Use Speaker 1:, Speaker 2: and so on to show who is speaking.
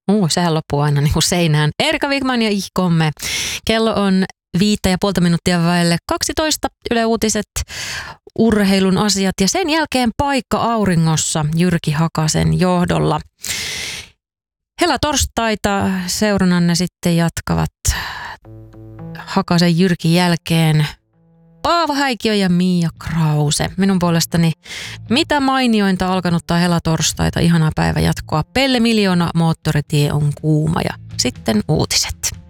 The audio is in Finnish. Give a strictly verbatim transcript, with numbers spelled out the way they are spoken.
Speaker 1: Uh, sehän loppuu aina niin kuin seinään. Erika Wigman ja Ihkomme. Kello on viittä ja puolta minuuttia vaille kaksitoista. Yle Uutiset, urheilun asiat ja sen jälkeen paikka auringossa Jyrki Hakasen johdolla. Helatorstaita seurannanne sitten jatkavat Hakasen Jyrkin jälkeen Paavo Häikiö ja Mia Krause. Minun puolestani mitä mainiointa alkanuttaa helatorstaita, ihanaa päivän jatkoa. Pelle Miljoona, moottoritie on kuuma ja sitten uutiset.